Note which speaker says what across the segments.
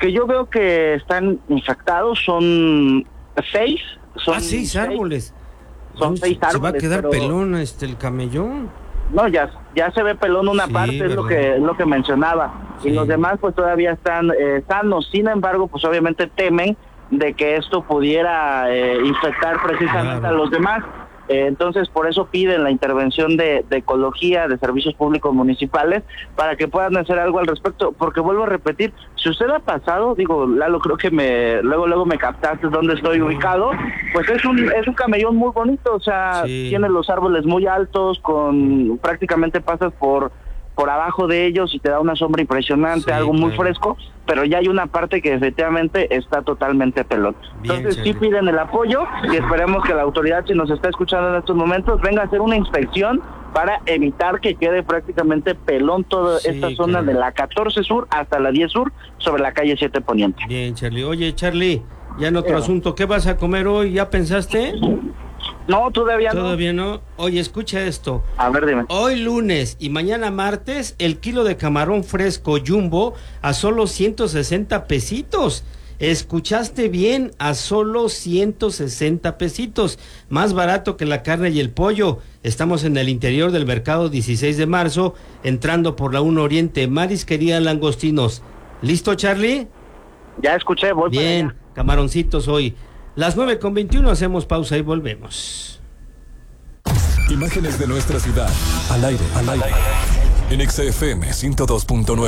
Speaker 1: que yo veo que están infectados son 6. Son
Speaker 2: 6 árboles.
Speaker 1: Son 6 árboles.
Speaker 2: Se va a quedar
Speaker 1: pero...
Speaker 2: pelón el camellón.
Speaker 1: No, ya se ve pelón una parte, es lo que mencionaba. Sí. Y los demás pues todavía están sanos. Sin embargo, pues obviamente temen de que esto pudiera infectar precisamente a los demás. Entonces, por eso piden la intervención de ecología, de servicios públicos municipales, para que puedan hacer algo al respecto. Porque vuelvo a repetir, si usted ha pasado, digo, Lalo, creo que luego me captaste dónde estoy ubicado, pues es un camellón muy bonito, o sea, tiene los árboles muy altos, prácticamente pasas por abajo de ellos y te da una sombra impresionante, algo muy fresco, pero ya hay una parte que efectivamente está totalmente pelón. Entonces sí piden el apoyo y esperemos que la autoridad, si nos está escuchando en estos momentos, venga a hacer una inspección para evitar que quede prácticamente pelón toda esta zona de la 14 Sur hasta la 10 Sur sobre la calle 7 Poniente.
Speaker 2: Bien, Charlie. Oye, Charlie, ya en otro asunto, ¿qué vas a comer hoy? ¿Ya pensaste?
Speaker 1: No, todavía no.
Speaker 2: Todavía no. Oye, escucha esto.
Speaker 1: A ver, dime.
Speaker 2: Hoy lunes y mañana martes, el kilo de camarón fresco Jumbo a solo 160 pesitos. Escuchaste bien, a solo 160 pesitos. Más barato que la carne y el pollo. Estamos en el interior del mercado 16 de marzo, entrando por la 1 Oriente, Marisquería Langostinos. ¿Listo, Charlie?
Speaker 1: Ya escuché, voy
Speaker 2: bien, para allá. Camaroncitos hoy. Las 9:21, hacemos pausa y volvemos.
Speaker 3: Imágenes de nuestra ciudad, al aire. En XFM 102.9.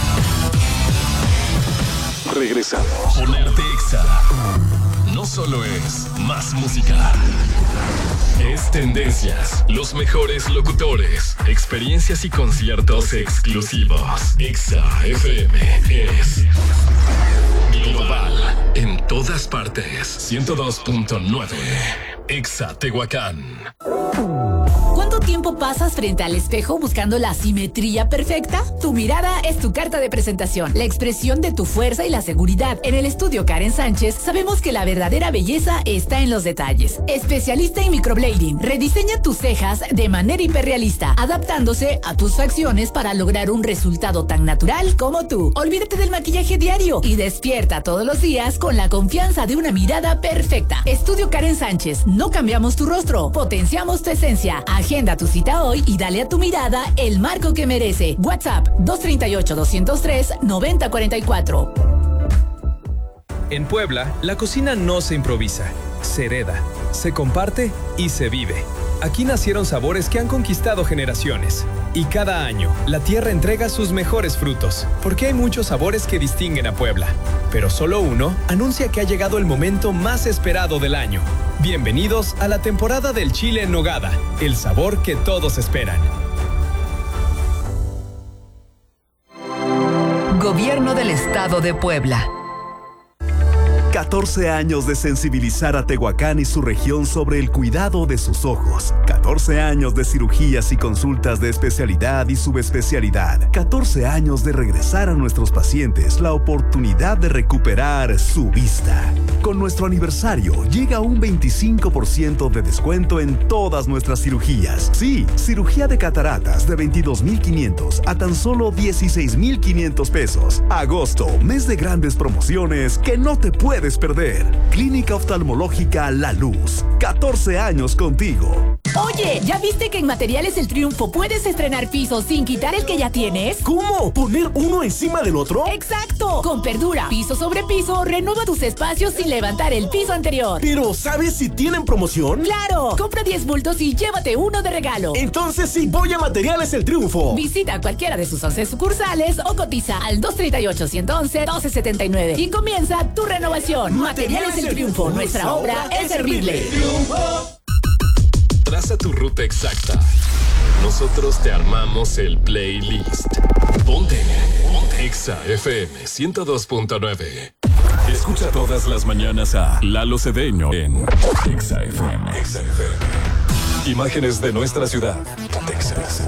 Speaker 3: Regresamos. Ponerte Exa no solo es más música, es tendencias, los mejores locutores, experiencias y conciertos exclusivos. Exa FM es global, en todas partes. 102.9. Exa Tehuacán.
Speaker 4: ¿Cuánto tiempo pasas frente al espejo buscando la simetría perfecta? Tu mirada es tu carta de presentación, la expresión de tu fuerza y la seguridad. En el estudio Karen Sánchez sabemos que la verdadera belleza está en los detalles. Especialista en microblading, rediseña tus cejas de manera hiperrealista, adaptándose a tus facciones para lograr un resultado tan natural como tú. Olvídate del maquillaje diario y despierta todos los días con la confianza de una mirada perfecta. Estudio Karen Sánchez, no cambiamos tu rostro, potenciamos tu esencia. Agenda tu cita hoy y dale a tu mirada el marco que merece. WhatsApp 238-203-9044.
Speaker 5: En Puebla, la cocina no se improvisa, se hereda, se comparte y se vive. Aquí nacieron sabores que han conquistado generaciones. Y cada año, la tierra entrega sus mejores frutos, porque hay muchos sabores que distinguen a Puebla. Pero solo uno anuncia que ha llegado el momento más esperado del año. Bienvenidos a la temporada del chile en nogada, el sabor que todos esperan.
Speaker 6: Gobierno del Estado de Puebla.
Speaker 7: 14 años de sensibilizar a Tehuacán y su región sobre el cuidado de sus ojos. 14 años de cirugías y consultas de especialidad y subespecialidad. 14 años de regresar a nuestros pacientes la oportunidad de recuperar su vista. Con nuestro aniversario llega un 25% de descuento en todas nuestras cirugías. Sí, cirugía de cataratas de 22,500 a tan solo 16,500 pesos. Agosto, mes de grandes promociones que no te puedes perder. Clínica Oftalmológica La Luz. 14 años contigo.
Speaker 4: Oye, ¿ya viste que en Materiales El Triunfo puedes estrenar pisos sin quitar el que ya tienes?
Speaker 8: ¿Cómo? ¿Poner uno encima del otro?
Speaker 4: ¡Exacto! Con Perdura, piso sobre piso, renueva tus espacios sin levantar el piso anterior.
Speaker 8: Pero, ¿sabes si tienen promoción?
Speaker 4: ¡Claro! Compra 10 bultos y llévate uno de regalo.
Speaker 8: Entonces sí voy a Materiales El Triunfo.
Speaker 4: Visita cualquiera de sus 11 sucursales o cotiza al 238-111-1279 y comienza tu renovación. Materiales El Triunfo, nuestra obra es servirle.
Speaker 3: Traza tu ruta exacta. Nosotros te armamos el playlist. Ponte Exa FM 102.9. Escucha todas las mañanas a Lalo Cedeño en Exa FM. Imágenes de nuestra ciudad. Texas.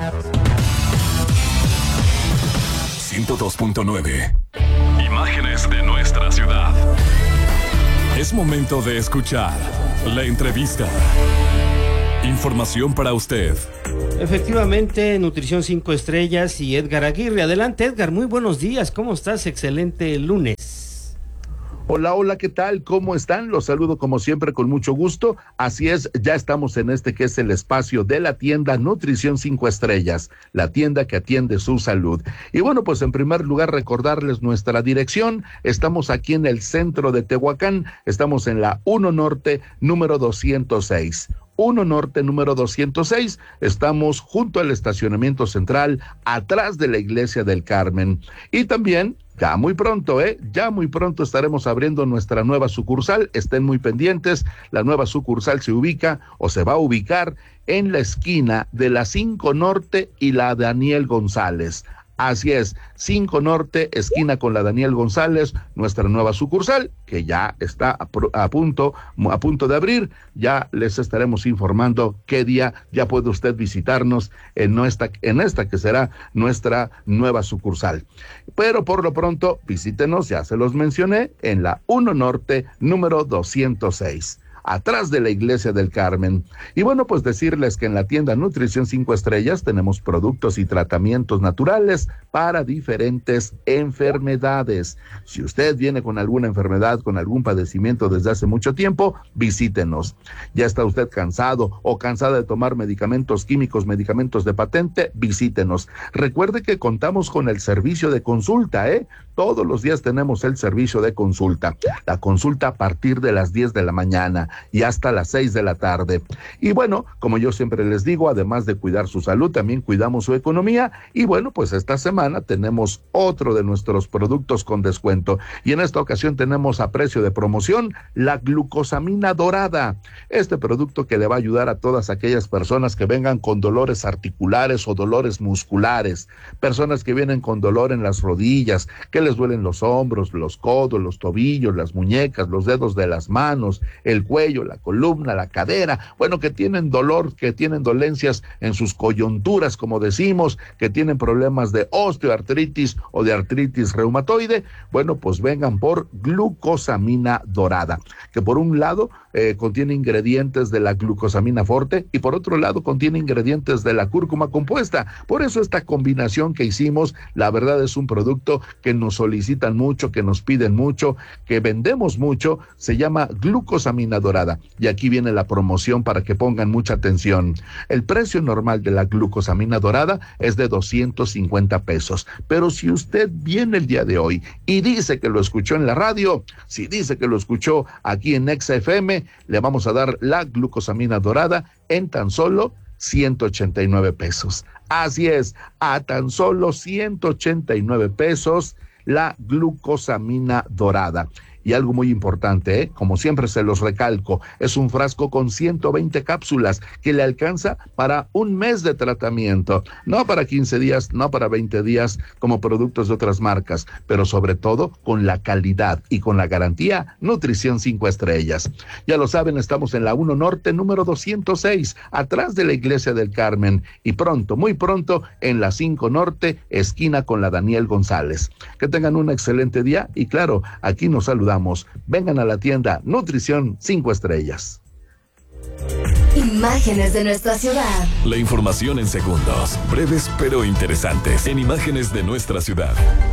Speaker 3: 102.9. Imágenes de nuestra ciudad. Es momento de escuchar la entrevista. Información para usted.
Speaker 2: Efectivamente, Nutrición 5 Estrellas y Edgar Aguirre. Adelante, Edgar, muy buenos días. ¿Cómo estás? Excelente lunes.
Speaker 9: Hola, hola, ¿qué tal? ¿Cómo están? Los saludo como siempre con mucho gusto. Así es, ya estamos en este que es el espacio de la tienda Nutrición 5 Estrellas, la tienda que atiende su salud. Y bueno, pues en primer lugar recordarles nuestra dirección. Estamos aquí en el centro de Tehuacán, estamos en la 1 Norte, número 206. 1 Norte, número 206, estamos junto al estacionamiento central, atrás de la Iglesia del Carmen. Y también, ya muy pronto estaremos abriendo nuestra nueva sucursal, estén muy pendientes, la nueva sucursal se ubica o se va a ubicar en la esquina de la 5 Norte y la Daniel González. Así es, 5 Norte, esquina con la Daniel González, nuestra nueva sucursal, que ya está a punto de abrir. Ya les estaremos informando qué día ya puede usted visitarnos en esta que será nuestra nueva sucursal. Pero por lo pronto, visítenos, ya se los mencioné, en la 1 Norte, número 206. Atrás de la Iglesia del Carmen. Y bueno, pues decirles que en la tienda Nutrición 5 Estrellas tenemos productos y tratamientos naturales para diferentes enfermedades. Si usted viene con alguna enfermedad, con algún padecimiento desde hace mucho tiempo, visítenos. ¿Ya está usted cansado o cansada de tomar medicamentos químicos, medicamentos de patente? Visítenos. Recuerde que contamos con el servicio de consulta, Todos los días tenemos el servicio de consulta. La consulta a partir de las 10 de la mañana y hasta las 6 de la tarde. Y bueno, como yo siempre les digo, además de cuidar su salud, también cuidamos su economía. Y bueno, pues esta semana tenemos otro de nuestros productos con descuento. Y en esta ocasión tenemos a precio de promoción la glucosamina dorada. Este producto que le va a ayudar a todas aquellas personas que vengan con dolores articulares o dolores musculares. Personas que vienen con dolor en las rodillas, que les duelen los hombros, los codos, los tobillos, las muñecas, los dedos de las manos, el cuello, la columna, la cadera, bueno, que tienen dolor, que tienen dolencias en sus coyunturas, como decimos, que tienen problemas de osteoartritis o de artritis reumatoide, bueno, pues vengan por glucosamina dorada, que por un lado contiene ingredientes de la glucosamina forte y por otro lado contiene ingredientes de la cúrcuma compuesta. Por eso esta combinación que hicimos, la verdad es un producto que nos solicitan mucho, que nos piden mucho, que vendemos mucho, se llama glucosamina dorada. Y aquí viene la promoción para que pongan mucha atención. El precio normal de la glucosamina dorada es de 250 pesos. Pero si usted viene el día de hoy y dice que lo escuchó en la radio, si dice que lo escuchó aquí en Exa FM, le vamos a dar la glucosamina dorada en tan solo 189 pesos. Así es, a tan solo 189 pesos la glucosamina dorada. Y algo muy importante, como siempre se los recalco, es un frasco con 120 cápsulas que le alcanza para un mes de tratamiento, no para 15 días, no para 20 días como productos de otras marcas, pero sobre todo con la calidad y con la garantía Nutrición 5 Estrellas. Ya lo saben, estamos en la 1 Norte, número 206, atrás de la Iglesia del Carmen, y pronto, muy pronto, en la 5 Norte, esquina con la Daniel González. Que tengan un excelente día y claro, aquí nos saludamos. Vengan a la tienda Nutrición 5 Estrellas.
Speaker 10: Imágenes de nuestra ciudad.
Speaker 3: La información en segundos, breves pero interesantes, en Imágenes de nuestra ciudad.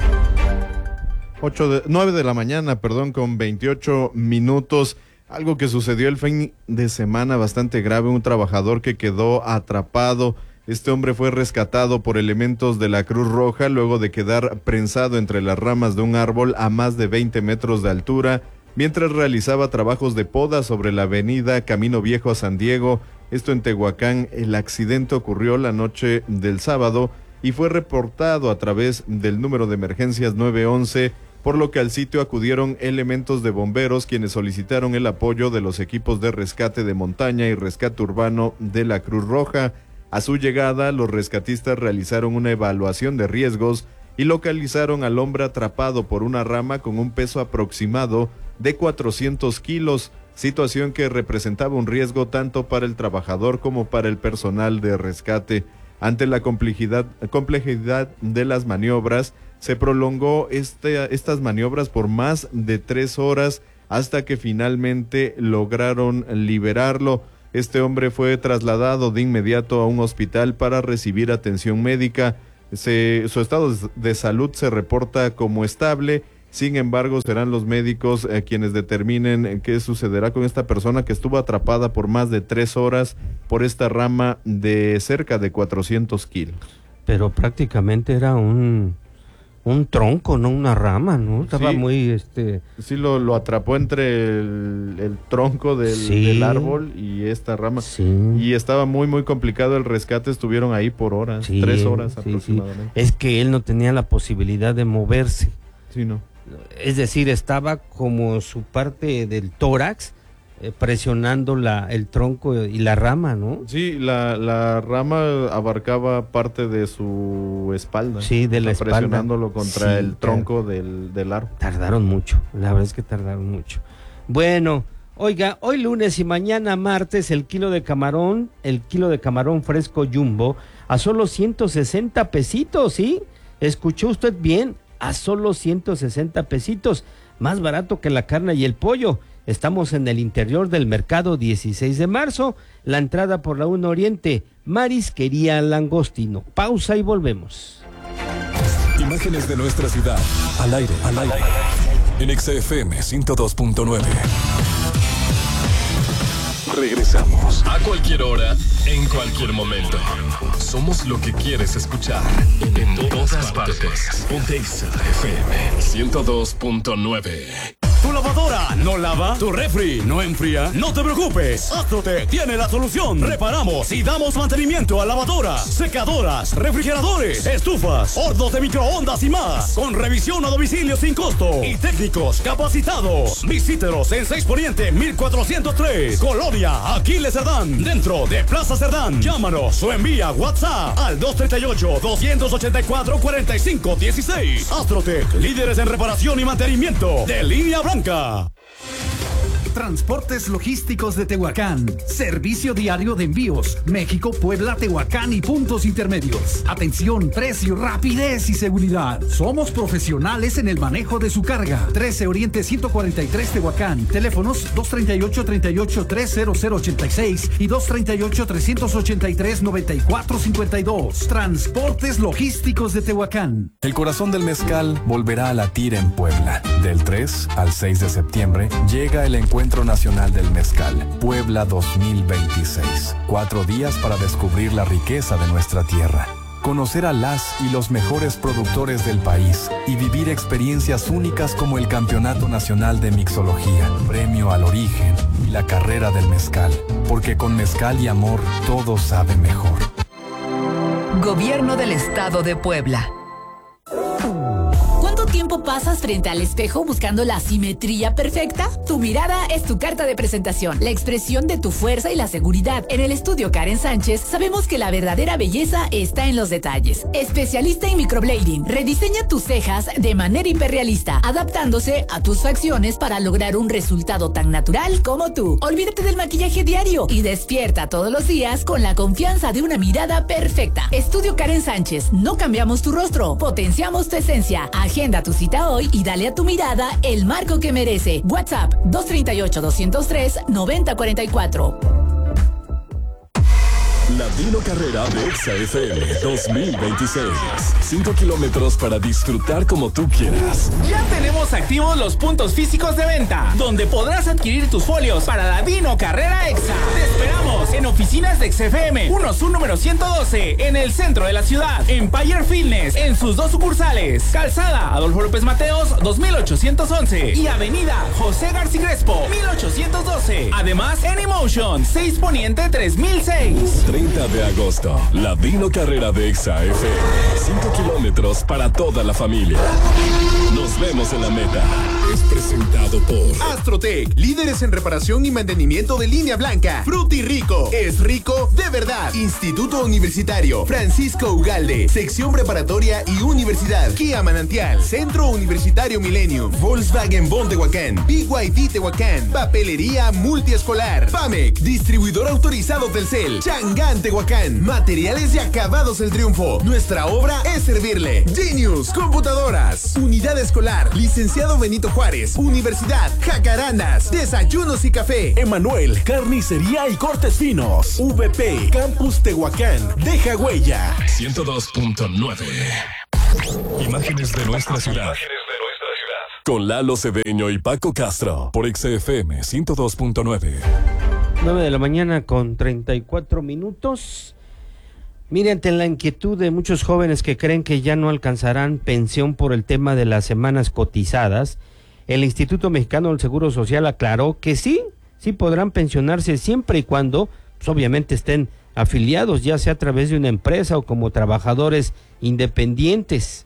Speaker 11: 9 de la mañana, con 28 minutos. Algo que sucedió el fin de semana bastante grave, un trabajador que quedó atrapado. Este hombre fue rescatado por elementos de la Cruz Roja luego de quedar prensado entre las ramas de un árbol a más de 20 metros de altura, mientras realizaba trabajos de poda sobre la avenida Camino Viejo a San Diego. Esto en Tehuacán. El accidente ocurrió la noche del sábado y fue reportado a través del número de emergencias 911, por lo que al sitio acudieron elementos de bomberos, quienes solicitaron el apoyo de los equipos de rescate de montaña y rescate urbano de la Cruz Roja. A su llegada, los rescatistas realizaron una evaluación de riesgos y localizaron al hombre atrapado por una rama con un peso aproximado de 400 kilos, situación que representaba un riesgo tanto para el trabajador como para el personal de rescate. Ante la complejidad de las maniobras, se prolongó estas maniobras por más de 3 horas hasta que finalmente lograron liberarlo. Este hombre fue trasladado de inmediato a un hospital para recibir atención médica. Su estado de salud se reporta como estable. Sin embargo, serán los médicos quienes determinen qué sucederá con esta persona que estuvo atrapada por más de 3 horas por esta rama de cerca de 400 kilos.
Speaker 2: Pero prácticamente era un tronco, no una rama, ¿no? Estaba
Speaker 11: Sí.
Speaker 2: muy,
Speaker 11: Sí, lo atrapó entre el tronco del árbol y esta rama.
Speaker 2: Sí.
Speaker 11: Y estaba muy, muy complicado el rescate. Estuvieron ahí por horas, 3 horas aproximadamente.
Speaker 2: Es que él no tenía la posibilidad de moverse.
Speaker 11: Sí, no.
Speaker 2: Es decir, estaba como su parte del tórax presionando el tronco y la rama, ¿no?
Speaker 11: Sí, la rama abarcaba parte de su espalda.
Speaker 2: Sí, de la espalda.
Speaker 11: Presionándolo contra
Speaker 2: Sí,
Speaker 11: el tronco del árbol.
Speaker 2: Tardaron mucho, la verdad es que tardaron mucho. Bueno, oiga, hoy lunes y mañana martes el kilo de camarón fresco jumbo a solo 160 pesitos, ¿sí? ¿Escuchó usted bien? A solo 160 pesitos, más barato que la carne y el pollo. Estamos en el interior del mercado 16 de marzo, la entrada por la 1 Oriente, Marisquería Langostino. Pausa y volvemos.
Speaker 3: Imágenes de nuestra ciudad, al aire, en XFM 102.9. Regresamos a cualquier hora, en cualquier momento. Somos lo que quieres escuchar en todas partes. Ponte XFM 102.9.
Speaker 8: ¿Tu lavadora no lava? ¿Tu refri no enfría? No te preocupes, Astrotec tiene la solución. Reparamos y damos mantenimiento a lavadoras, secadoras, refrigeradores, estufas, hornos de microondas y más. Con revisión a domicilio sin costo y técnicos capacitados. Visítenos en 6 Poniente 1403, Colonia Aquiles Cerdán, dentro de Plaza Cerdán. Llámanos o envía WhatsApp al 238-284-4516. Astrotec, líderes en reparación y mantenimiento de línea blanca.
Speaker 10: Transportes Logísticos de Tehuacán. Servicio diario de envíos. México, Puebla, Tehuacán y puntos intermedios. Atención, precio, rapidez y seguridad. Somos profesionales en el manejo de su carga. 13 Oriente 143 Tehuacán. Teléfonos 238-383-0086 y 238-383-9452. Transportes Logísticos de Tehuacán.
Speaker 5: El corazón del mezcal volverá a latir en Puebla. Del 3 al 6 de septiembre llega el Encuentro Nacional del Mezcal, Puebla 2026. 4 días para descubrir la riqueza de nuestra tierra, conocer a las y los mejores productores del país y vivir experiencias únicas como el Campeonato Nacional de Mixología, Premio al Origen y la Carrera del Mezcal. Porque con mezcal y amor todo sabe mejor.
Speaker 6: Gobierno del Estado de Puebla.
Speaker 4: ¿Cuánto tiempo pasas frente al espejo buscando la simetría perfecta? Tu mirada es tu carta de presentación, la expresión de tu fuerza y la seguridad. En el estudio Karen Sánchez sabemos que la verdadera belleza está en los detalles. Especialista en microblading, rediseña tus cejas de manera hiperrealista, adaptándose a tus facciones para lograr un resultado tan natural como tú. Olvídate del maquillaje diario y despierta todos los días con la confianza de una mirada perfecta. Estudio Karen Sánchez, no cambiamos tu rostro, potenciamos tu esencia. Agenda tu cita hoy y dale a tu mirada el marco que merece. WhatsApp 238-203-9044.
Speaker 3: Latino Carrera de Exa FM 2026. 5 kilómetros para disfrutar como tú quieras.
Speaker 12: Ya tenemos activos los puntos físicos de venta, donde podrás adquirir tus folios para la Dino Carrera Exa. Te esperamos en oficinas de XFM, Sur número 112, en el centro de la ciudad, Empire Fitness, en sus 2 sucursales, Calzada Adolfo López Mateos 2811 y Avenida José García Crespo 1812. Además en Emotion 6 Poniente 3006.
Speaker 3: 30 de agosto, la Dino Carrera de Exa FM. 5 kilómetros para toda la familia. Nos vemos en la meta. Es presentado por
Speaker 8: Astrotec, líderes en reparación y mantenimiento de línea blanca. Fruti Rico, es rico de verdad. Instituto Universitario Francisco Ugalde, sección preparatoria y universidad. Kia Manantial, Centro Universitario Millennium, Volkswagen Bon Tehuacán, BYD Tehuacán, Papelería Multiescolar, PAMEC, distribuidor autorizado Telcel, Changán Tehuacán, materiales y acabados El Triunfo. Nuestra obra es servirle. Genius Computadoras, Unidad Escolar, Licenciado Benito Juárez, Universidad Jacarandas, Desayunos y Café, Emanuel, Carnicería y Cortes Finos, VP, Campus Tehuacán, Deja Huella.
Speaker 3: 102.9. Imágenes de nuestra ciudad. Con Lalo Cedeño y Paco Castro por XFM 102.9.
Speaker 2: 9 de la mañana con 34 minutos. Mire, ante la inquietud de muchos jóvenes que creen que ya no alcanzarán pensión por el tema de las semanas cotizadas, el Instituto Mexicano del Seguro Social aclaró que sí podrán pensionarse siempre y cuando, pues, obviamente estén afiliados, ya sea a través de una empresa o como trabajadores independientes.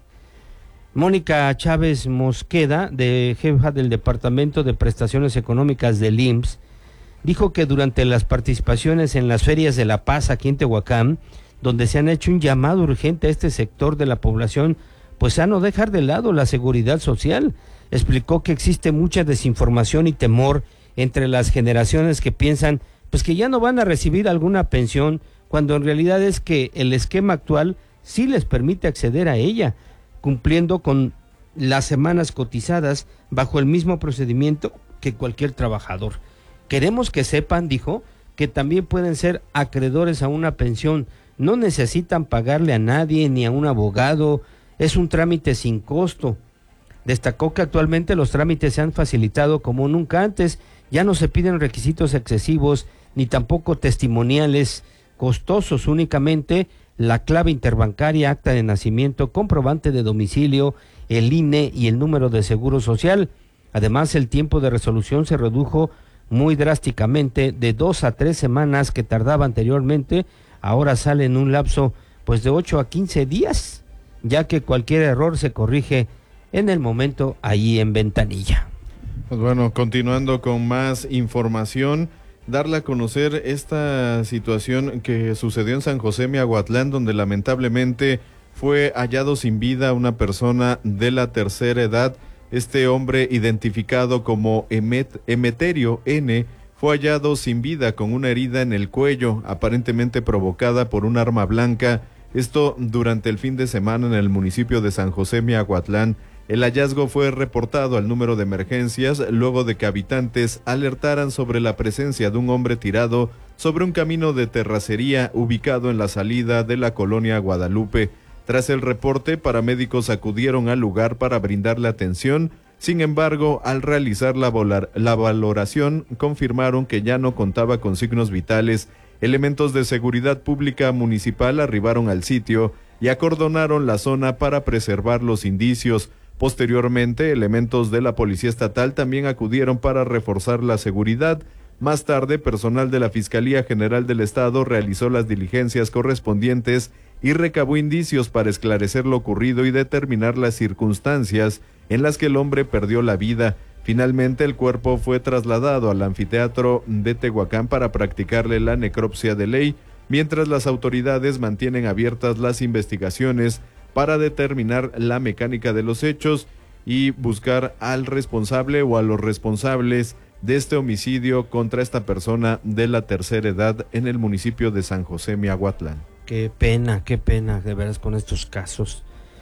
Speaker 2: Mónica Chávez Mosqueda, jefa del Departamento de Prestaciones Económicas del IMSS, dijo que durante las participaciones en las ferias de La Paz aquí en Tehuacán, donde se han hecho un llamado urgente a este sector de la población, pues a no dejar de lado la seguridad social. Explicó que existe mucha desinformación y temor entre las generaciones que piensan pues que ya no van a recibir alguna pensión, cuando en realidad es que el esquema actual sí les permite acceder a ella, cumpliendo con las semanas cotizadas bajo el mismo procedimiento que cualquier trabajador. Queremos que sepan, dijo, que también pueden ser acreedores a una pensión, no necesitan pagarle a nadie ni a un abogado, es un trámite sin costo. Destacó que actualmente los trámites se han facilitado como nunca antes, ya no se piden requisitos excesivos ni tampoco testimoniales costosos, únicamente la clave interbancaria, acta de nacimiento, comprobante de domicilio, el INE y el número de seguro social. Además, el tiempo de resolución se redujo muy drásticamente, de 2 a 3 semanas que tardaba anteriormente, ahora sale en un lapso pues de 8 a 15 días, ya que cualquier error se corrige en el momento ahí en ventanilla.
Speaker 11: Pues bueno, continuando con más información, darle a conocer esta situación que sucedió en San José Miahuatlán, donde lamentablemente fue hallado sin vida una persona de la tercera edad. Este hombre, identificado como Emeterio N., fue hallado sin vida con una herida en el cuello, aparentemente provocada por un arma blanca. Esto durante el fin de semana en el municipio de San José Miahuatlán. El hallazgo fue reportado al número de emergencias luego de que habitantes alertaran sobre la presencia de un hombre tirado sobre un camino de terracería ubicado en la salida de la colonia Guadalupe. Tras el reporte, paramédicos acudieron al lugar para brindarle atención. Sin embargo, al realizar la valoración, confirmaron que ya no contaba con signos vitales. Elementos de seguridad pública municipal arribaron al sitio y acordonaron la zona para preservar los indicios. Posteriormente, elementos de la Policía Estatal también acudieron para reforzar la seguridad. Más tarde, personal de la Fiscalía General del Estado realizó las diligencias correspondientes y recabó indicios para esclarecer lo ocurrido y determinar las circunstancias en las que el hombre perdió la vida. Finalmente, el cuerpo fue trasladado al anfiteatro de Tehuacán para practicarle la necropsia de ley, mientras las autoridades mantienen abiertas las investigaciones para determinar la mecánica de los hechos y buscar al responsable o a los responsables de este homicidio contra esta persona de la tercera edad en el municipio de San José Miahuatlán.
Speaker 2: Qué pena, de veras, con estos casos.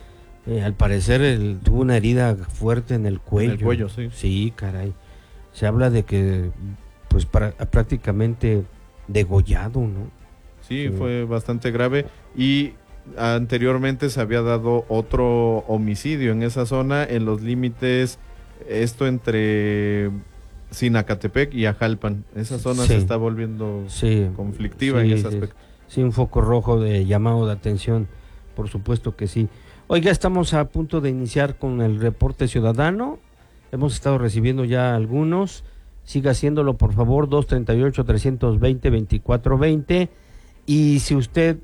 Speaker 2: Al parecer tuvo una herida fuerte en el cuello.
Speaker 11: En el cuello, sí.
Speaker 2: Sí, caray. Se habla de que, pues, prácticamente degollado, ¿no?
Speaker 11: Sí, fue bastante grave. Y anteriormente se había dado otro homicidio en esa zona, en los límites, esto entre Sinacatepec y Ajalpan. Esa zona se está volviendo conflictiva en ese aspecto.
Speaker 2: Sí, un foco rojo de llamado de atención, por supuesto que sí. Oiga, estamos a punto de iniciar con el reporte ciudadano. Hemos estado recibiendo ya algunos. Siga haciéndolo, por favor, 238-320-2420. Y si usted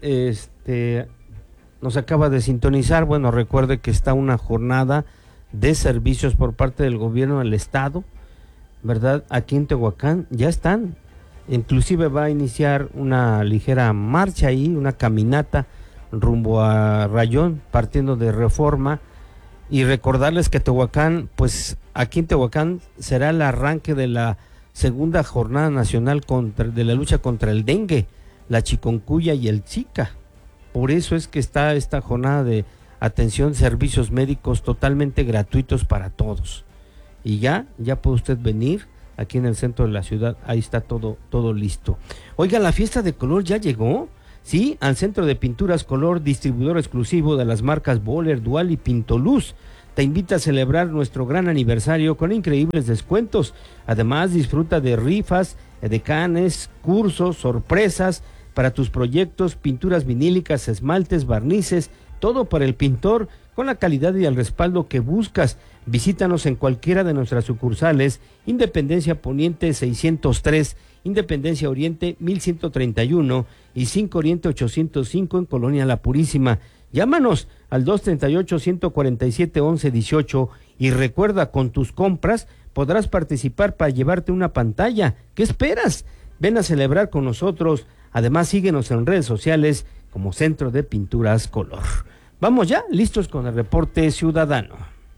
Speaker 2: nos acaba de sintonizar, bueno, recuerde que está una jornada de servicios por parte del gobierno del estado, ¿verdad? Aquí en Tehuacán ya están. Inclusive va a iniciar una ligera marcha ahí, una caminata rumbo a Rayón, partiendo de Reforma, y recordarles que Tehuacán, pues aquí en Tehuacán será el arranque de la segunda jornada nacional de la lucha contra el dengue, la chikungunya y el zika. Por eso es que está esta jornada de atención, servicios médicos totalmente gratuitos para todos. Y ya puede usted venir aquí en el centro de la ciudad, ahí está todo listo. Oiga, la fiesta de color ya llegó, sí, al Centro de Pinturas Color, distribuidor exclusivo de las marcas Boller, Dual y Pintoluz. te invita a celebrar nuestro gran aniversario con increíbles descuentos. Además, disfruta de rifas, edecanes, cursos, sorpresas para tus proyectos, pinturas vinílicas, esmaltes, barnices, todo para el pintor con la calidad y el respaldo que buscas. Visítanos en cualquiera de nuestras sucursales: Independencia Poniente 603, Independencia Oriente 1131 y 5 Oriente 805 en Colonia La Purísima. Llámanos al 238-147-1118 y recuerda, con tus compras podrás participar para llevarte una pantalla. ¿Qué esperas? Ven a celebrar con nosotros. Además, síguenos en redes sociales como Centro de Pinturas Color. Vamos ya, listos con el reporte ciudadano.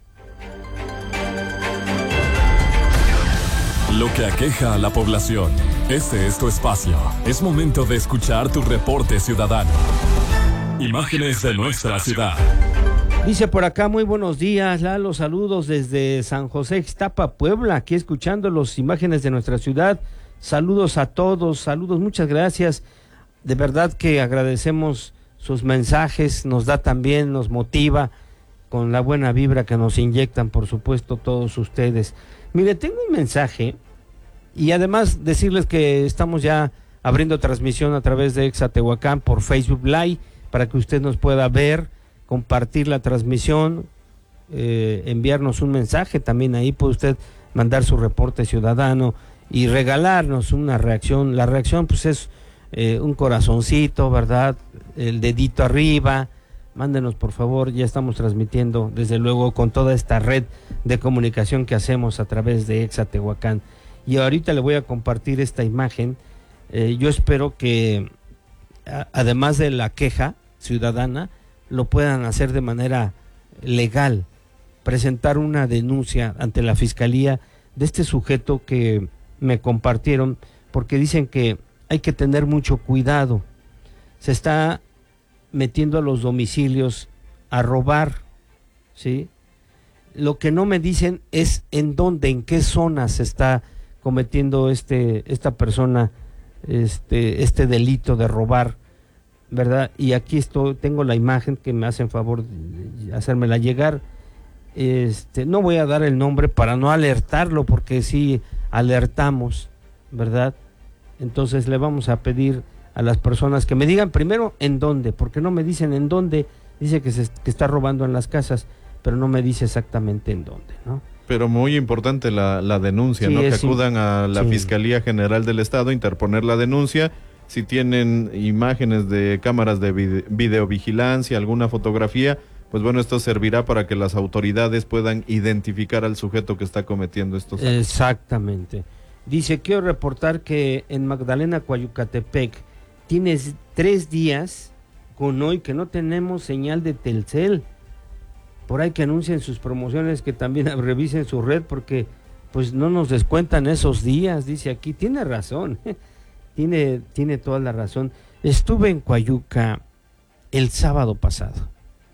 Speaker 3: Lo que aqueja a la población. Este es tu espacio. Es momento de escuchar tu reporte ciudadano. Imágenes de nuestra ciudad.
Speaker 2: Dice por acá: muy buenos días, Lalo, saludos desde San José Ixtapa, Puebla, aquí escuchando las imágenes de nuestra ciudad. Saludos a todos, saludos, muchas gracias. De verdad que agradecemos sus mensajes, nos da también, nos motiva con la buena vibra que nos inyectan, por supuesto, todos ustedes. Mire, tengo un mensaje y además decirles que estamos ya abriendo transmisión a través de Exa Tehuacán por Facebook Live para que usted nos pueda ver, compartir la transmisión, enviarnos un mensaje también. Ahí puede usted mandar su reporte ciudadano y regalarnos una reacción. La reacción pues es un corazoncito, ¿verdad? El dedito arriba. Mándenos, por favor, ya estamos transmitiendo desde luego con toda esta red de comunicación que hacemos a través de Exa Tehuacán. Y ahorita le voy a compartir esta imagen. Yo espero que además de la queja ciudadana, lo puedan hacer de manera legal, presentar una denuncia ante la Fiscalía de este sujeto que me compartieron, porque dicen que hay que tener mucho cuidado. Se está metiendo a los domicilios a robar, ¿sí? Lo que no me dicen es en dónde, en qué zona se está cometiendo esta persona este delito de robar, ¿verdad? Y aquí tengo la imagen que me hacen favor de hacérmela llegar. No voy a dar el nombre para no alertarlo, porque sí alertamos, ¿verdad? Entonces le vamos a pedir a las personas que me digan primero en dónde, porque no me dicen en dónde. Dice que está robando en las casas, pero no me dice exactamente en dónde, ¿no?
Speaker 11: Pero muy importante la denuncia, sí, ¿no? Que acudan a la Fiscalía General del Estado a interponer la denuncia. Si tienen imágenes de cámaras de videovigilancia, alguna fotografía, pues bueno, esto servirá para que las autoridades puedan identificar al sujeto que está cometiendo estos actos.
Speaker 2: Exactamente. Dice: quiero reportar que en Magdalena, Coayucatepec, tienes 3 días con hoy que no tenemos señal de Telcel. Por ahí que anuncien sus promociones, que también revisen su red, porque pues no nos descuentan esos días, dice aquí. Tiene razón, tiene toda la razón. Estuve en Coayuca el sábado pasado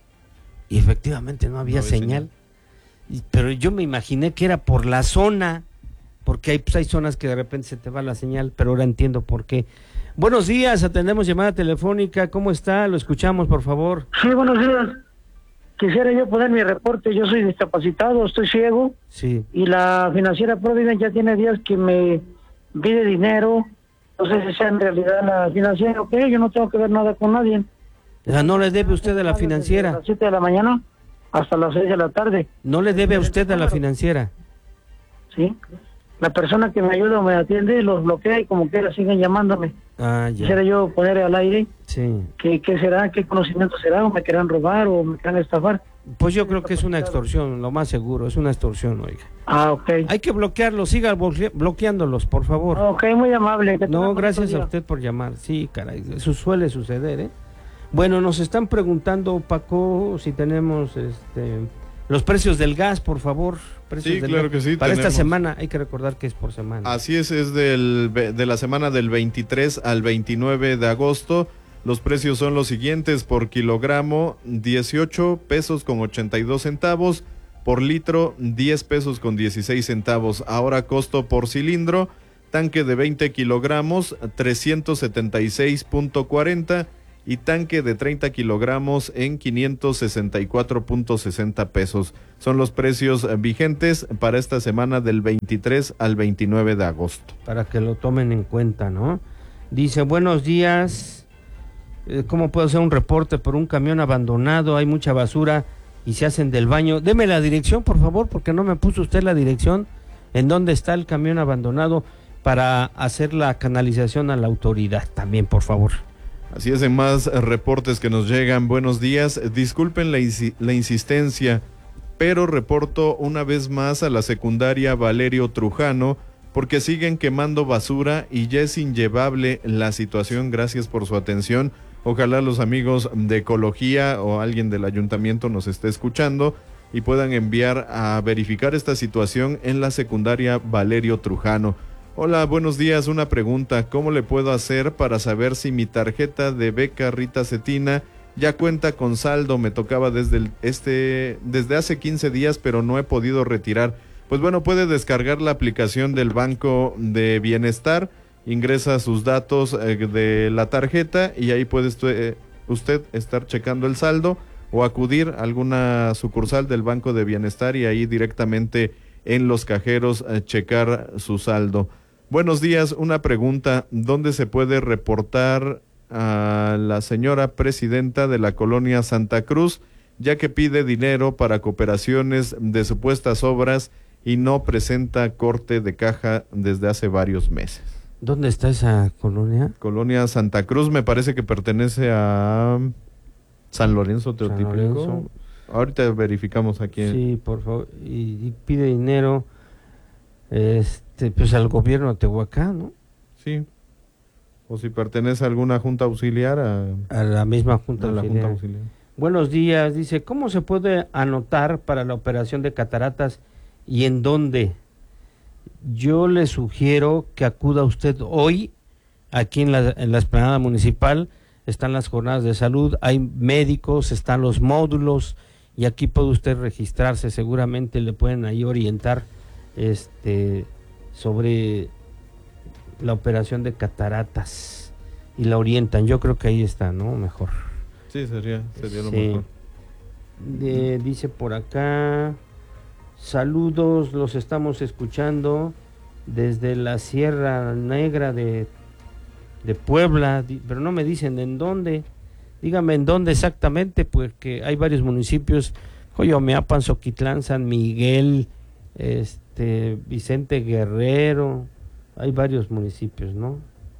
Speaker 2: y efectivamente no había señal. Pero yo me imaginé que era por la zona, porque hay zonas que de repente se te va la señal, pero ahora entiendo por qué. Buenos días, atendemos llamada telefónica. ¿Cómo está? Lo escuchamos, por favor.
Speaker 13: Sí, buenos días. Quisiera yo poner mi reporte. Yo soy discapacitado, estoy ciego.
Speaker 2: Sí. Y
Speaker 13: la financiera Provident ya tiene días que me pide dinero. No sé si sea en realidad la financiera o qué. Yo no tengo que ver nada con nadie.
Speaker 2: ¿No le debe usted a la financiera?
Speaker 13: A las 7 de la mañana hasta las 6 de la tarde.
Speaker 2: ¿No le debe a usted a la financiera?
Speaker 13: Sí. La persona que me ayuda o me atiende los bloquea y como quiera siguen llamándome.
Speaker 2: Ah, ya.
Speaker 13: Quisiera yo poner al aire.
Speaker 2: Sí.
Speaker 13: ¿Qué será? ¿Qué conocimiento será? ¿O me querrán robar o me querrán estafar?
Speaker 2: Pues yo creo que es una extorsión, lo más seguro, es una extorsión, oiga.
Speaker 13: Ah, ok.
Speaker 2: Hay que bloquearlos, siga bloqueándolos, por favor.
Speaker 13: Ok, muy amable.
Speaker 2: No, gracias a usted por llamar. Sí, caray, eso suele suceder, ¿eh? Bueno, nos están preguntando, Paco, si tenemos los precios del gas, por favor.
Speaker 11: Sí, claro que sí.
Speaker 2: Para esta semana, hay que recordar que es por semana.
Speaker 11: Así es de la semana del 23 al 29 de agosto. Los precios son los siguientes: por kilogramo, 18 pesos con 82 centavos, por litro, 10 pesos con 16 centavos. Ahora costo por cilindro, tanque de 20 kilogramos, 376.40, y tanque de 30 kilogramos en 564.60 pesos. Son los precios vigentes para esta semana del 23 al 29 de agosto.
Speaker 2: Para que lo tomen en cuenta, ¿no? Dice, buenos días, ¿cómo puedo hacer un reporte por un camión abandonado? Hay mucha basura y se hacen del baño. Deme la dirección, por favor, porque no me puso usted la dirección en dónde está el camión abandonado para hacer la canalización a la autoridad también, por favor.
Speaker 11: Así es, en más reportes que nos llegan. Buenos días, disculpen la insistencia, pero reporto una vez más a la secundaria Valerio Trujano porque siguen quemando basura y ya es inllevable la situación. Gracias por su atención. Ojalá los amigos de Ecología o alguien del ayuntamiento nos esté escuchando y puedan enviar a verificar esta situación en la secundaria Valerio Trujano. Hola, buenos días. Una pregunta, ¿cómo le puedo hacer para saber si mi tarjeta de beca Rita Cetina ya cuenta con saldo? Me tocaba desde hace 15 días, pero no he podido retirar. Pues bueno, puede descargar la aplicación del Banco de Bienestar, ingresa sus datos de la tarjeta y ahí puede usted estar checando el saldo o acudir a alguna sucursal del Banco de Bienestar y ahí directamente en los cajeros checar su saldo. Buenos días, una pregunta, ¿dónde se puede reportar a la señora presidenta de la colonia Santa Cruz, ya que pide dinero para cooperaciones de supuestas obras y no presenta corte de caja desde hace varios meses?
Speaker 2: ¿Dónde está esa colonia?
Speaker 11: Colonia Santa Cruz, me parece que pertenece a San Lorenzo Teotiplico. Ahorita verificamos aquí.
Speaker 2: Sí, por favor, y pide dinero pues al gobierno de Tehuacán, ¿no?
Speaker 11: Sí. O si pertenece a alguna junta auxiliar a
Speaker 2: la misma junta auxiliar. Buenos días, dice, ¿cómo se puede anotar para la operación de cataratas y en dónde? Yo le sugiero que acuda usted hoy aquí en la explanada municipal. Están las jornadas de salud, hay médicos, están los módulos y aquí puede usted registrarse. Seguramente le pueden ahí orientar sobre la operación de cataratas y la orientan. Yo creo que ahí está, ¿no? Mejor.
Speaker 11: Sí, sería lo mejor.
Speaker 2: Dice por acá, saludos, los estamos escuchando desde la Sierra Negra de Puebla, pero no me dicen en dónde. Dígame en dónde exactamente, porque hay varios municipios, Coyomeapan, Zoquitlán, San Miguel, Vicente Guerrero, hay varios municipios, ¿no?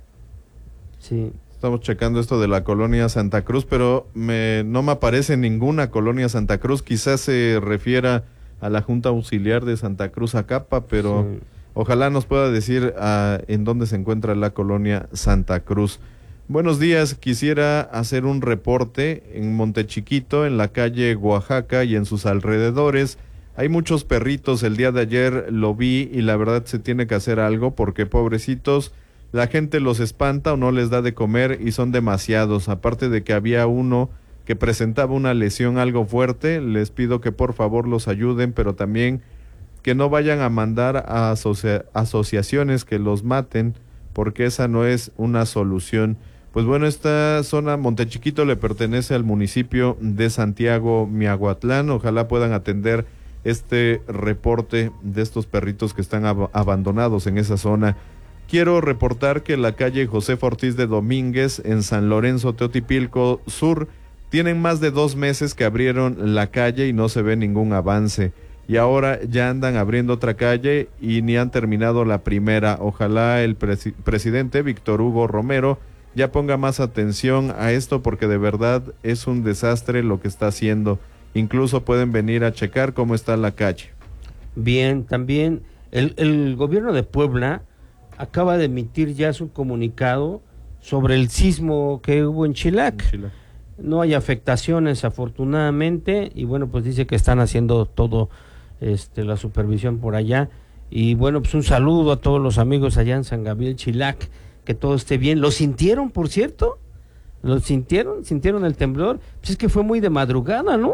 Speaker 2: Sí.
Speaker 11: Estamos checando esto de la colonia Santa Cruz, pero no me aparece ninguna colonia Santa Cruz. Quizás se refiera a la Junta Auxiliar de Santa Cruz Acapa, pero sí. Ojalá nos pueda decir en dónde se encuentra la colonia Santa Cruz. Buenos días, quisiera hacer un reporte en Montechiquito, en la calle Oaxaca y en sus alrededores. Hay muchos perritos, el día de ayer lo vi y la verdad se tiene que hacer algo porque pobrecitos, la gente los espanta o no les da de comer y son demasiados. Aparte de que había uno que presentaba una lesión algo fuerte, les pido que por favor los ayuden, pero también que no vayan a mandar a asociaciones que los maten, porque esa no es una solución. Pues bueno, esta zona Montechiquito le pertenece al municipio de Santiago Miahuatlán. Ojalá puedan atender este reporte de estos perritos que están abandonados en esa zona. Quiero reportar que la calle Josefa Ortiz de Domínguez en San Lorenzo Teotipilco Sur tienen más de 2 meses que abrieron la calle y no se ve ningún avance. Y ahora ya andan abriendo otra calle y ni han terminado la primera. Ojalá el presidente Víctor Hugo Romero ya ponga más atención a esto porque de verdad es un desastre lo que está haciendo. Incluso pueden venir a checar cómo está la calle.
Speaker 2: Bien, también el gobierno de Puebla acaba de emitir ya su comunicado sobre el sismo que hubo en Chilac. No hay afectaciones afortunadamente y bueno, pues dice que están haciendo todo la supervisión por allá y bueno, pues un saludo a todos los amigos allá en San Gabriel Chilac, que todo esté bien. ¿Lo sintieron, por cierto? ¿Lo sintieron? ¿Sintieron el temblor? Pues es que fue muy de madrugada, ¿no?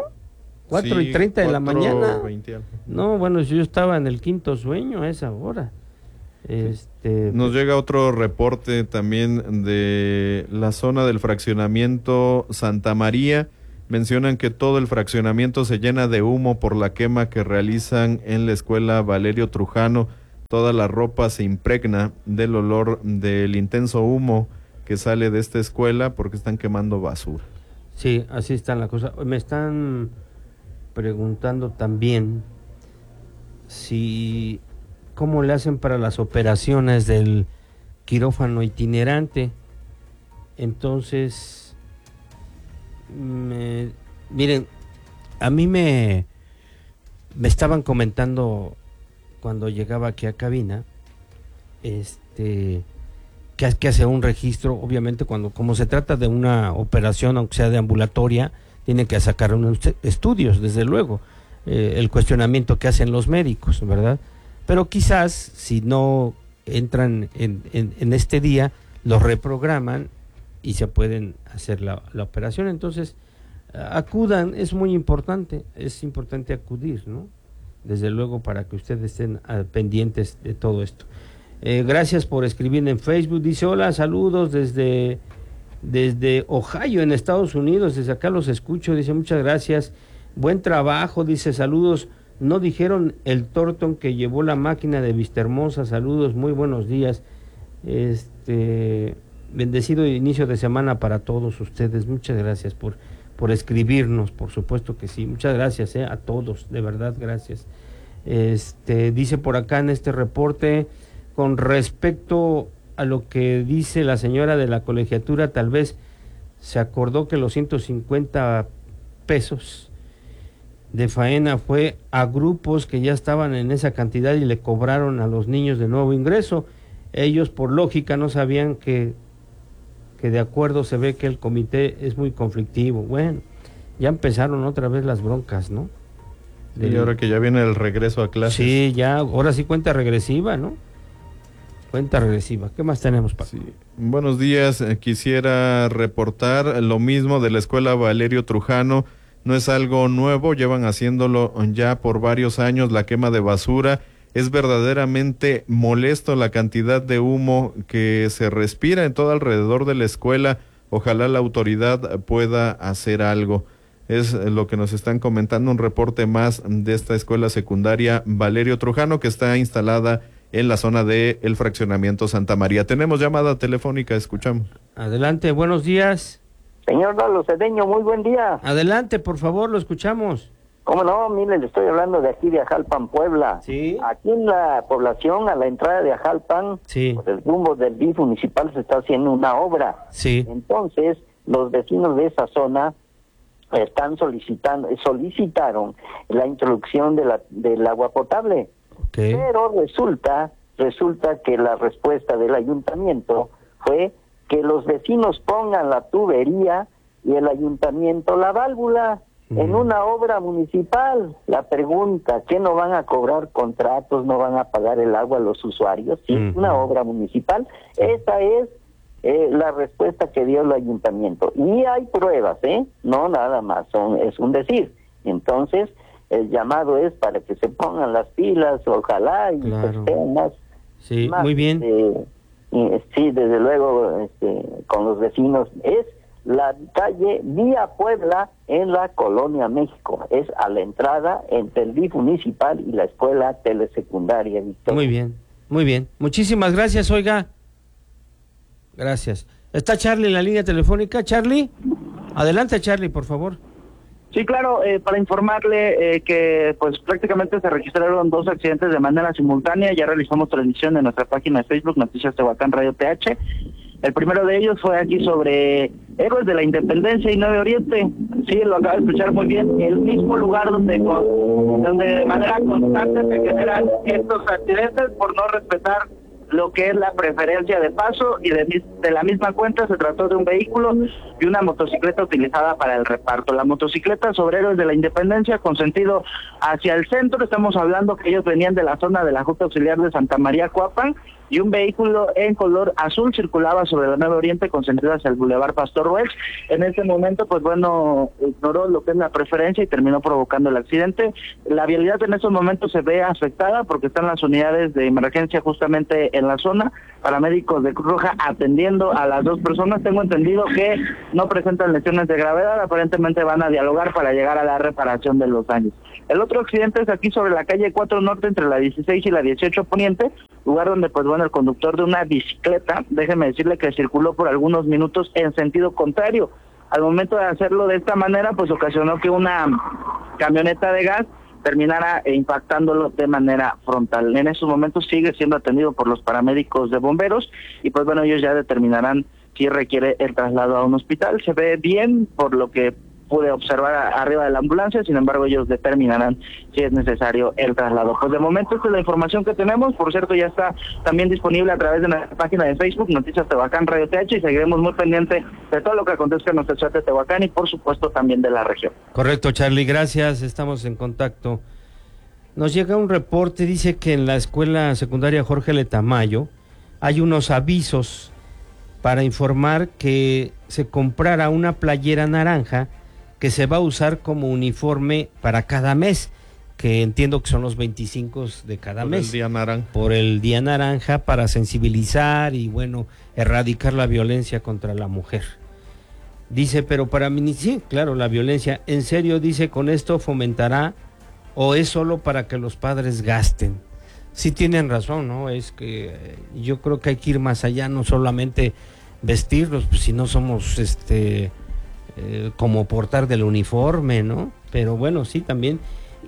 Speaker 2: 4:30 de la mañana. No, bueno, yo estaba en el quinto sueño a esa hora.
Speaker 11: Nos llega otro reporte también de la zona del fraccionamiento Santa María. Mencionan que todo el fraccionamiento se llena de humo por la quema que realizan en la escuela Valerio Trujano. Toda la ropa se impregna del olor del intenso humo que sale de esta escuela porque están quemando basura.
Speaker 2: Sí, así está la cosa. Me están preguntando también si cómo le hacen para las operaciones del quirófano itinerante. Entonces, miren, a mí me estaban comentando cuando llegaba aquí a cabina, que hace un registro, obviamente como se trata de una operación, aunque sea de ambulatoria, tiene que sacar unos estudios, desde luego, el cuestionamiento que hacen los médicos, ¿verdad? Pero quizás, si no entran en este día, los reprograman y se pueden hacer la operación. Entonces, acudan, es muy importante, es importante acudir, ¿no? Desde luego, para que ustedes estén pendientes de todo esto. Gracias por escribir en Facebook. Dice, hola, saludos desde Ohio, en Estados Unidos. Desde acá los escucho. Dice, muchas gracias. Buen trabajo. Dice, saludos. No dijeron el Torton que llevó la máquina de Vistahermosa. Saludos, muy buenos días. Bendecido inicio de semana para todos ustedes. Muchas gracias por escribirnos, por supuesto que sí. Muchas gracias a todos, de verdad, gracias. Dice por acá en este reporte, con respecto a lo que dice la señora de la colegiatura, tal vez se acordó que los 150 pesos de faena fue a grupos que ya estaban en esa cantidad y le cobraron a los niños de nuevo ingreso. Ellos, por lógica, no sabían que de acuerdo se ve que el comité es muy conflictivo. Bueno, ya empezaron otra vez las broncas, ¿no?
Speaker 11: Y ahora que ya viene el regreso a clases.
Speaker 2: Sí, ya, ahora sí cuenta regresiva, ¿no? Cuenta regresiva. ¿Qué más tenemos, Paco?
Speaker 11: Sí. Buenos días, quisiera reportar lo mismo de la escuela Valerio Trujano. No es algo nuevo, llevan haciéndolo ya por varios años, la quema de basura. Es verdaderamente molesto la cantidad de humo que se respira en todo alrededor de la escuela. Ojalá la autoridad pueda hacer algo. Es lo que nos están comentando, un reporte más de esta escuela secundaria Valerio Trujano, que está instalada en la zona del fraccionamiento Santa María. Tenemos llamada telefónica, escuchamos.
Speaker 2: Adelante, buenos días.
Speaker 14: Señor Lalo Cedeño, muy buen día.
Speaker 2: Adelante, por favor, lo escuchamos.
Speaker 14: ¿Cómo no? Mire, le estoy hablando de aquí de Ajalpan, Puebla.
Speaker 2: Sí.
Speaker 14: Aquí en la población, a la entrada de Ajalpan,
Speaker 2: sí,
Speaker 14: por el rumbo del DIF municipal se está haciendo una obra.
Speaker 2: Sí.
Speaker 14: Entonces, los vecinos de esa zona solicitaron la introducción del agua potable.
Speaker 2: Okay.
Speaker 14: Pero resulta que la respuesta del ayuntamiento fue que los vecinos pongan la tubería y el ayuntamiento la válvula en una obra municipal. La pregunta, ¿qué no van a cobrar contratos, no van a pagar el agua a los usuarios? Sí, una obra municipal. Esa es la respuesta que dio el ayuntamiento. Y hay pruebas, no nada más, es un decir. Entonces, el llamado es para que se pongan las pilas, ojalá, y
Speaker 2: claro,
Speaker 14: estén más.
Speaker 2: Sí, muy bien.
Speaker 14: Sí, desde luego, con los vecinos. Es la calle Vía Puebla en la Colonia México. Es a la entrada entre el DIF municipal y la escuela telesecundaria Victoria.
Speaker 2: Muy bien, muy bien. Muchísimas gracias, oiga. Gracias. ¿Está Charlie en la línea telefónica? Charlie, adelante, Charlie, por favor.
Speaker 1: Sí, claro, para informarle que pues prácticamente se registraron 2 accidentes de manera simultánea. Ya realizamos transmisión en nuestra página de Facebook, Noticias Tehuacán Radio TH. El primero de ellos fue aquí sobre Héroes de la Independencia y 9 Oriente. Sí, lo acaba de escuchar muy bien. El mismo lugar donde de manera constante se generan estos accidentes por no respetar lo que es la preferencia de paso, y de la misma cuenta se trató de un vehículo y una motocicleta utilizada para el reparto. La motocicleta sobre Héroes de la Independencia con sentido hacia el centro. Estamos hablando que ellos venían de la zona de la Junta Auxiliar de Santa María Coapan y un vehículo en color azul circulaba sobre la 9 Oriente con sentido hacia el Boulevard Pastor Ruex. En este momento, pues bueno, ignoró lo que es la preferencia y terminó provocando el accidente. La vialidad en estos momentos se ve afectada porque están las unidades de emergencia justamente en la zona, paramédicos de Cruz Roja atendiendo a las dos personas. Tengo entendido que no presentan lesiones de gravedad, aparentemente van a dialogar para llegar a la reparación de los daños. El otro accidente es aquí sobre la calle 4 Norte entre la 16 y la 18 Poniente, lugar donde pues bueno el conductor de una bicicleta, déjeme decirle que circuló por algunos minutos en sentido contrario. Al momento de hacerlo de esta manera pues ocasionó que una camioneta de gas terminara impactándolo de manera frontal. En estos momentos sigue siendo atendido por los paramédicos de bomberos y pues bueno ellos ya determinarán si requiere el traslado a un hospital. Se ve bien por lo que pude observar arriba de la ambulancia, sin embargo ellos determinarán si es necesario el traslado. Pues de momento esta es la información que tenemos, por cierto ya está también disponible a través de nuestra página de Facebook, Noticias Tehuacán Radio TH, y seguiremos muy pendientes de todo lo que acontezca en nuestra ciudad de Tehuacán y por supuesto también de la región.
Speaker 2: Correcto, Charlie, gracias, estamos en contacto. Nos llega un reporte, dice que en la escuela secundaria Jorge Letamayo hay unos avisos para informar que se comprara una playera naranja que se va a usar como uniforme para cada mes, que entiendo que son los 25 de cada mes.
Speaker 11: Por el Día Naranja.
Speaker 2: Por el Día Naranja, para sensibilizar y, bueno, erradicar la violencia contra la mujer. Dice, pero para mí, sí, claro, la violencia, en serio, dice, con esto fomentará, o es solo para que los padres gasten. Sí tienen razón, ¿no? Es que yo creo que hay que ir más allá, no solamente vestirlos, pues si no somos, como portar del uniforme, ¿no? Pero bueno, sí, también.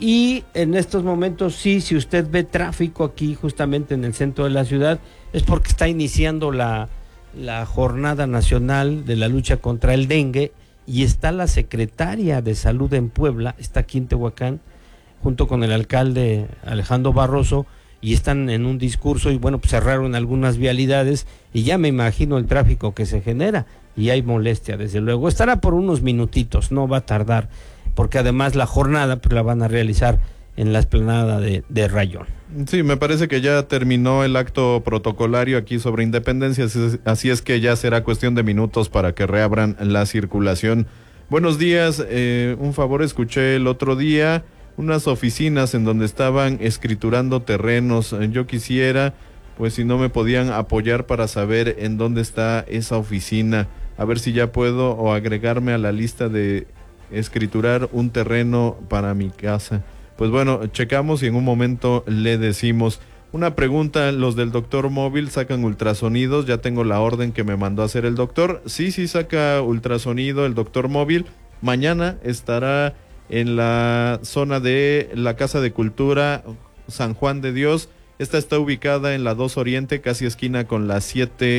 Speaker 2: Y en estos momentos, sí, si usted ve tráfico aquí justamente en el centro de la ciudad, es porque está iniciando la Jornada Nacional de la Lucha contra el Dengue, y está la secretaria de Salud en Puebla, está aquí en Tehuacán, junto con el alcalde Alejandro Barroso, y están en un discurso, y bueno, pues cerraron algunas vialidades, y ya me imagino el tráfico que se genera, y hay molestia, desde luego. Estará por unos minutitos, no va a tardar, porque además la jornada pues la van a realizar en la explanada de Rayón.
Speaker 11: Sí, me parece que ya terminó el acto protocolario aquí sobre Independencia, así es que ya será cuestión de minutos para que reabran la circulación. Buenos días, un favor, escuché el otro día unas oficinas en donde estaban escriturando terrenos. Yo quisiera, pues si no me podían apoyar para saber en dónde está esa oficina, a ver si ya puedo o agregarme a la lista de escriturar un terreno para mi casa. Pues bueno, checamos y en un momento le decimos. Una pregunta, los del doctor móvil sacan ultrasonidos, ya tengo la orden que me mandó a hacer el doctor. Sí, saca ultrasonido el doctor móvil. Mañana estará en la zona de la Casa de Cultura San Juan de Dios. Esta está ubicada en la 2 Oriente, casi esquina con la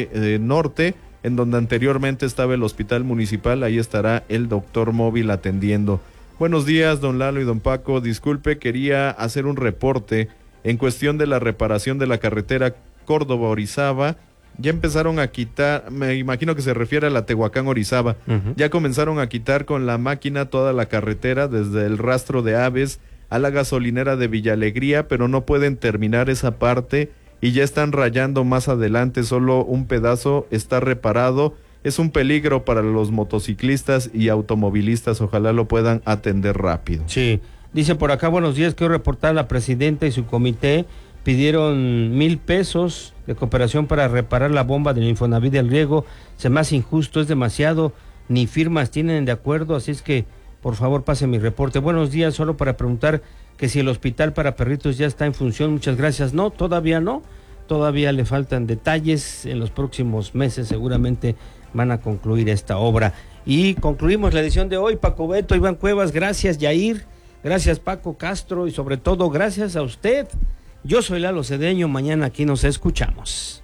Speaker 11: 7 Norte, en donde anteriormente estaba el hospital municipal. Ahí estará el doctor móvil atendiendo. Buenos días, don Lalo y don Paco. Disculpe, quería hacer un reporte en cuestión de la reparación de la carretera Córdoba-Orizaba. Ya empezaron a quitar, me imagino que se refiere a la Tehuacán-Orizaba, ya comenzaron a quitar con la máquina toda la carretera, desde el rastro de aves a la gasolinera de Villalegría, pero no pueden terminar esa parte y ya están rayando más adelante, solo un pedazo está reparado. Es un peligro para los motociclistas y automovilistas, ojalá lo puedan atender rápido.
Speaker 2: Sí, dice por acá, buenos días, quiero reportar a la presidenta y su comité, pidieron 1,000 pesos de cooperación para reparar la bomba del Infonavit del Riego, se me hace injusto, es demasiado, ni firmas tienen de acuerdo, así es que por favor pase mi reporte. Buenos días, solo para preguntar que si el hospital para perritos ya está en función, muchas gracias. No, todavía no, todavía le faltan detalles, en los próximos meses seguramente van a concluir esta obra. Y concluimos la edición de hoy. Paco Beto, Iván Cuevas, gracias Yair, gracias Paco Castro y sobre todo gracias a usted. Yo soy Lalo Cedeño, mañana aquí nos escuchamos.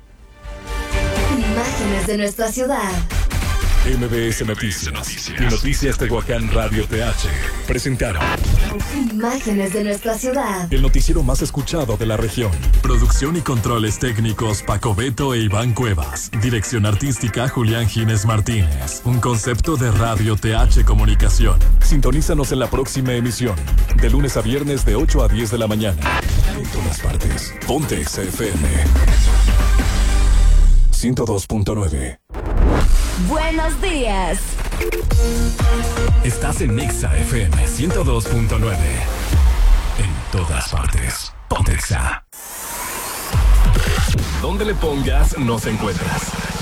Speaker 15: Imágenes de nuestra ciudad.
Speaker 3: MBS Noticias y Noticias Tehuacán Radio TH presentaron
Speaker 15: Imágenes de nuestra ciudad.
Speaker 3: El noticiero más escuchado de la región. Producción y controles técnicos Paco Beto e Iván Cuevas. Dirección artística Julián Gines Martínez. Un concepto de Radio TH Comunicación. Sintonízanos en la próxima emisión. De lunes a viernes de 8 a 10 de la mañana. En todas partes. Ponte XFM. 102.9.
Speaker 15: Buenos días.
Speaker 3: Estás en Exa FM 102.9. En todas partes. Ponte Exa. Donde le pongas, nos encuentras.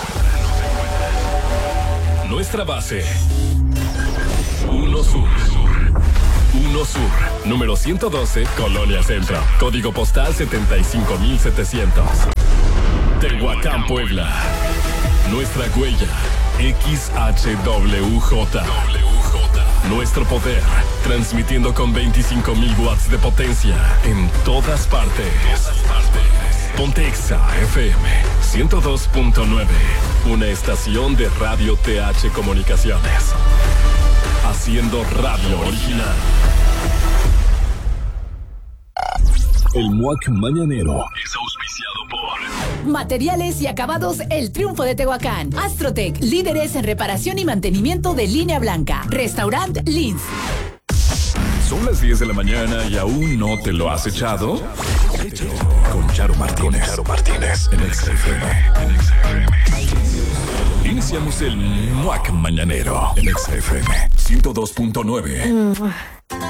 Speaker 3: Nuestra base. 1 Sur. 1 Sur. Número 112, Colonia Centro. Código postal 75700. Tehuacán, Puebla. Nuestra huella. XHWJ. Nuestro poder, transmitiendo con 25,000 watts de potencia en todas partes. Ponte Exa FM 102.9, una estación de Radio TH Comunicaciones, haciendo radio original. El MUAC Mañanero es auspiciado por
Speaker 4: Materiales y Acabados El Triunfo de Tehuacán. Astrotech, líderes en reparación y mantenimiento de línea blanca. Restaurant Linz.
Speaker 3: Son las 10 de la mañana y aún no te lo has echado. Con Charo Martínez. En XFM. Iniciamos el MUAC Mañanero en XFM 102.9.